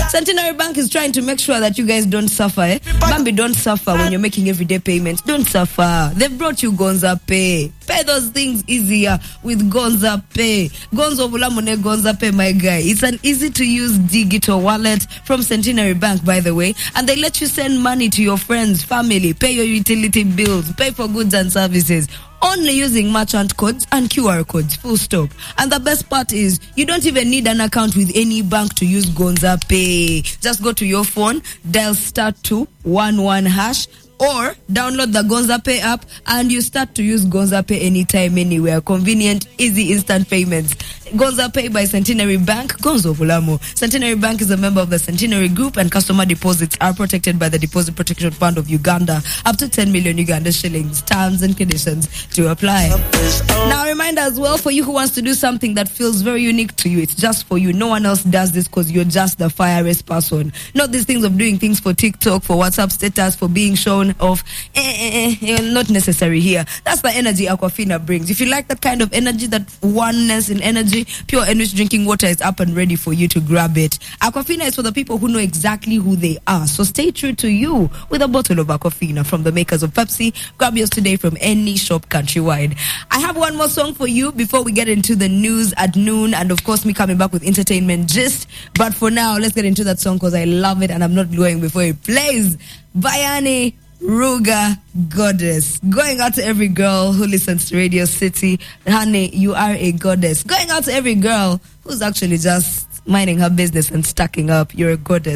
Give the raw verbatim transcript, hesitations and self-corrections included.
Centenary Bank is trying to make sure that you guys don't suffer. Eh? Bambi, don't suffer when you're making everyday payments. Don't suffer. They've brought you Gonza Pay. Pay those things easier with Gonza Pay. Gonzo Bulamune Gonza Pay, my guy. It's an easy-to-use digital wallet from Centenary Bank, by the way. And they let you send money to your friends, family, pay your utility bills, pay for goods and services, only using merchant codes and Q R codes, full stop. And the best part is, you don't even need an account with any bank to use Gonza Pay. Just go to your phone, dial star two one one hash, or download the Gonza Pay app and you start to use Gonza Pay anytime, anywhere. Convenient, easy, instant payments. Gonza Pay by Centenary Bank, Gonzo Bulamo. Centenary Bank is a member of the Centenary Group, and customer deposits are protected by the Deposit Protection Fund of Uganda, up to ten million Uganda shillings. Terms and conditions to apply. Now, a reminder as well for you who wants to do something that feels very unique to you. It's just for you. No one else does this because you're just the fierest person. Not these things of doing things for TikTok, for WhatsApp status, for being shown off. Eh, eh, eh, not necessary here. That's the energy Aquafina brings. If you like that kind of energy, that oneness in energy, Pure Enriched Drinking Water is up and ready for you to grab it. Aquafina is for the people who know exactly who they are. So stay true to you with a bottle of Aquafina from the makers of Pepsi. Grab yours today from any shop countrywide. I have one more song for you before we get into the news at noon, and of course me coming back with entertainment gist. But for now, let's get into that song because I love it and I'm not going before it plays. Bayani Ruga Goddess. Going out to every girl who listens to Radio City. Honey, you are a goddess. Going out to every girl who's actually just minding her business and stacking up. You're a goddess.